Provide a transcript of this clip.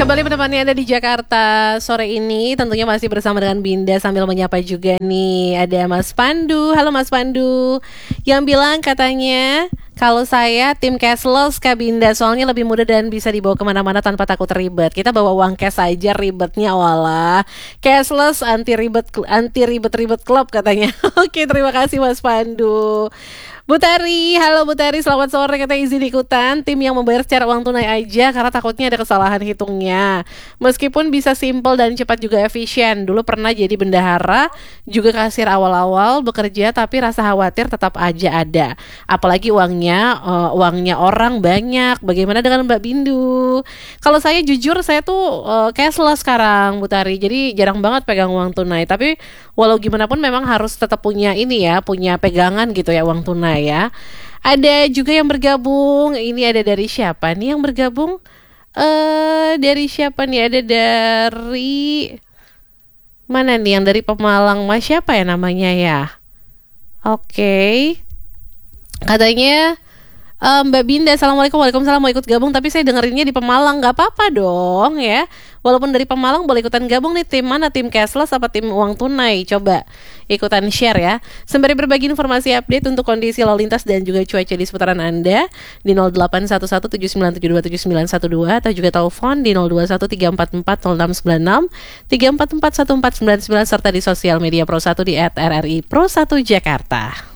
Kembali menemani Anda di Jakarta sore ini, tentunya masih bersama dengan Binda sambil menyapa juga nih. Ada Mas Pandu, halo Mas Pandu. Yang bilang katanya, kalau saya tim cashless Kak Binda, soalnya lebih mudah dan bisa dibawa kemana-mana tanpa takut ribet. Kita bawa uang cash aja ribetnya, walah. Cashless anti ribet klub katanya. Oke, terima kasih Mas Pandu. Bu Tari, halo Bu Tari, selamat sore. Katanya izin ikutan tim yang membayar secara uang tunai aja karena takutnya ada kesalahan hitungnya. Meskipun bisa simpel dan cepat juga efisien. Dulu pernah jadi bendahara, juga kasir awal-awal bekerja, tapi rasa khawatir tetap aja ada. Apalagi uangnya orang banyak. Bagaimana dengan Mbak Bindu? Kalau saya jujur, saya tuh cashless sekarang Bu Tari. Jadi jarang banget pegang uang tunai. Tapi walau gimana pun memang harus tetap punya punya pegangan gitu ya uang tunai ya. Ada juga yang bergabung. Ini ada dari siapa nih yang bergabung? Dari siapa nih? Ada dari mana nih? Yang dari Pemalang, Mas siapa ya namanya ya? Oke. Katanya Mbak Binda, assalamualaikum, waalaikumsalam, mau ikut gabung tapi saya dengerinnya di Pemalang. Gak apa-apa dong ya. Walaupun dari Pemalang boleh ikutan gabung nih. Tim mana? Tim cashless apa tim uang tunai? Coba ikutan share ya. Sembari berbagi informasi update untuk kondisi lalu lintas dan juga cuaca di seputaran Anda di 081179727912 atau juga telepon di 0213440696 3441499 serta di sosial media Pro1 di @RRI Pro1 Jakarta.